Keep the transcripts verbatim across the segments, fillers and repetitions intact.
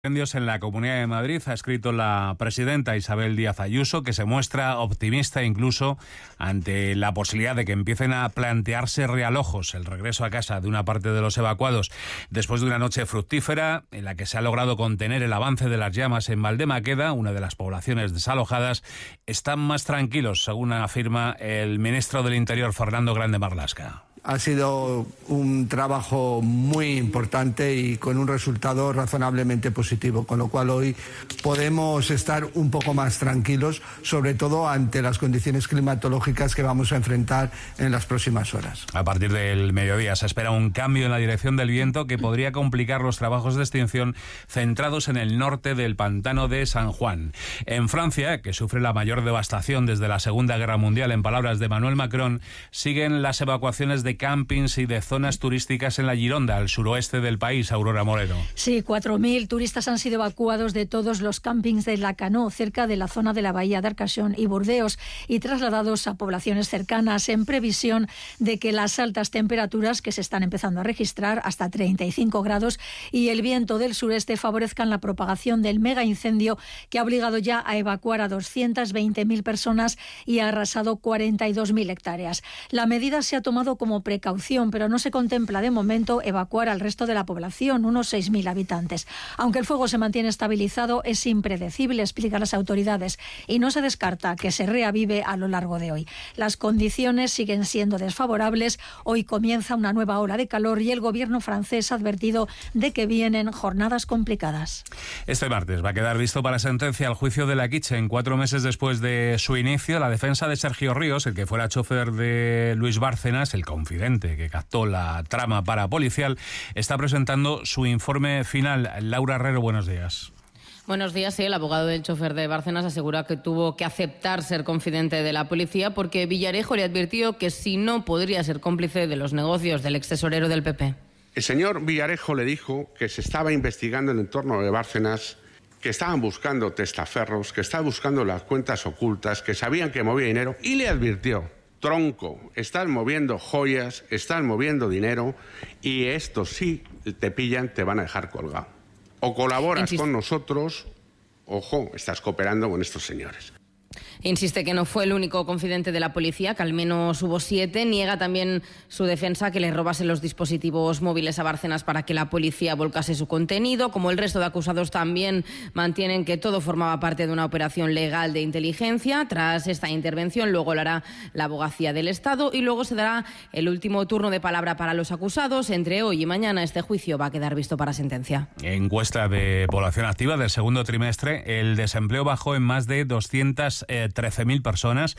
Incendios en la Comunidad de Madrid, ha escrito la presidenta Isabel Díaz Ayuso, que se muestra optimista incluso ante la posibilidad de que empiecen a plantearse realojos el regreso a casa de una parte de los evacuados después de una noche fructífera en la que se ha logrado contener el avance de las llamas en Valdemaqueda, una de las poblaciones desalojadas. Están más tranquilos, según afirma el ministro del Interior, Fernando Grande Marlaska. Ha sido un trabajo muy importante y con un resultado razonablemente positivo, con lo cual hoy podemos estar un poco más tranquilos, sobre todo ante las condiciones climatológicas que vamos a enfrentar en las próximas horas. A partir del mediodía se espera un cambio en la dirección del viento que podría complicar los trabajos de extinción centrados en el norte del pantano de San Juan. En Francia, que sufre la mayor devastación desde la Segunda Guerra Mundial, en palabras de Emmanuel Macron, siguen las evacuaciones de de campings y de zonas turísticas en la Gironda, al suroeste del país. Aurora Moreno. Sí, cuatro mil turistas han sido evacuados de todos los campings de Lacanau, cerca de la zona de la bahía de Arcachon y Burdeos, y trasladados a poblaciones cercanas en previsión de que las altas temperaturas que se están empezando a registrar, hasta treinta y cinco grados, y el viento del sureste favorezcan la propagación del mega incendio que ha obligado ya a evacuar a doscientas veinte mil personas y ha arrasado cuarenta y dos mil hectáreas. La medida se ha tomado como precaución, pero no se contempla de momento evacuar al resto de la población, unos seis mil habitantes. Aunque el fuego se mantiene estabilizado, es impredecible, explican las autoridades, y no se descarta que se reavive a lo largo de hoy. Las condiciones siguen siendo desfavorables. Hoy comienza una nueva ola de calor y el gobierno francés ha advertido de que vienen jornadas complicadas. Este martes va a quedar visto para sentencia el juicio de la Kitchen. Cuatro meses después de su inicio, la defensa de Sergio Ríos, el que fuera chofer de Luis Bárcenas, el confidente que captó la trama parapolicial, está presentando su informe final. Laura Herrero, buenos días. Buenos días. Sí, el abogado del chofer de Bárcenas asegura que tuvo que aceptar ser confidente de la policía porque Villarejo le advirtió que si no podría ser cómplice de los negocios del ex tesorero del P P. El señor Villarejo le dijo que se estaba investigando el entorno de Bárcenas, que estaban buscando testaferros, que estaban buscando las cuentas ocultas, que sabían que movía dinero, y le advirtió: tronco, están moviendo joyas, están moviendo dinero, y esto sí te pillan, te van a dejar colgado. O colaboras Insist- con nosotros, ojo, estás cooperando con estos señores. Insiste que no fue el único confidente de la policía, que al menos hubo siete. Niega también su defensa que le robase los dispositivos móviles a Bárcenas para que la policía volcase su contenido. Como el resto de acusados, también mantienen que todo formaba parte de una operación legal de inteligencia. Tras esta intervención, luego lo hará la abogacía del Estado y luego se dará el último turno de palabra para los acusados. Entre hoy y mañana este juicio va a quedar visto para sentencia. Encuesta de población activa del segundo trimestre. El desempleo bajó en más de doscientas trece mil personas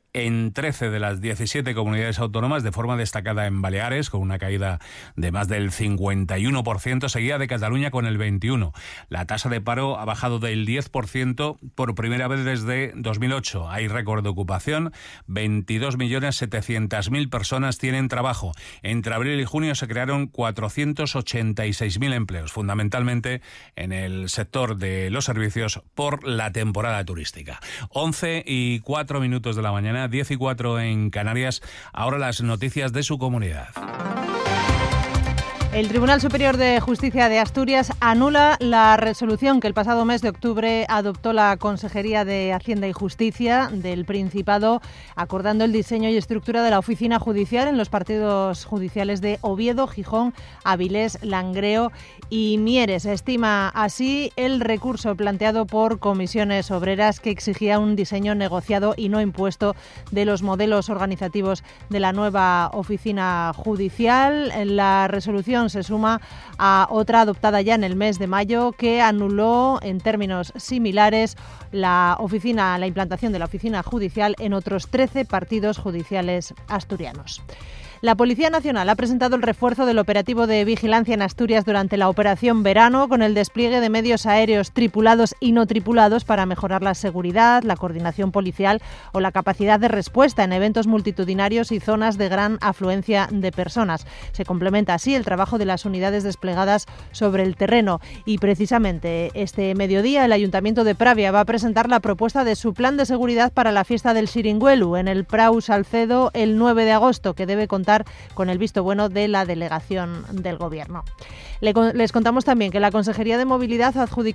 en trece de las diecisiete comunidades autónomas, de forma destacada en Baleares, con una caída de más del cincuenta y uno por ciento, seguida de Cataluña con el veintiuno por ciento. La tasa de paro ha bajado del diez por ciento por primera vez desde dos mil ocho. Hay récord de ocupación, veintidós millones setecientas mil personas tienen trabajo. Entre abril y junio se crearon cuatrocientos ochenta y seis mil empleos, fundamentalmente en el sector de los servicios por la temporada turística. once y cuatro minutos de la mañana, diez y cuatro en Canarias. Ahora las noticias de su comunidad. El Tribunal Superior de Justicia de Asturias anula la resolución que el pasado mes de octubre adoptó la Consejería de Hacienda y Justicia del Principado, acordando el diseño y estructura de la oficina judicial en los partidos judiciales de Oviedo, Gijón, Avilés, Langreo y Mieres. Estima así el recurso planteado por Comisiones Obreras, que exigía un diseño negociado y no impuesto de los modelos organizativos de la nueva oficina judicial. La resolución se suma a otra adoptada ya en el mes de mayo, que anuló en términos similares la oficina, la implantación de la oficina judicial en otros trece partidos judiciales asturianos. La Policía Nacional ha presentado el refuerzo del operativo de vigilancia en Asturias durante la Operación Verano, con el despliegue de medios aéreos tripulados y no tripulados para mejorar la seguridad, la coordinación policial o la capacidad de respuesta en eventos multitudinarios y zonas de gran afluencia de personas. Se complementa así el trabajo de las unidades desplegadas sobre el terreno, y precisamente este mediodía el Ayuntamiento de Pravia va a presentar la propuesta de su plan de seguridad para la fiesta del Xiringuelu en el Prau Salcedo el nueve de agosto, que debe contar contar con el visto bueno de la delegación del Gobierno. Les contamos también que la Consejería de Movilidad ha adjudicado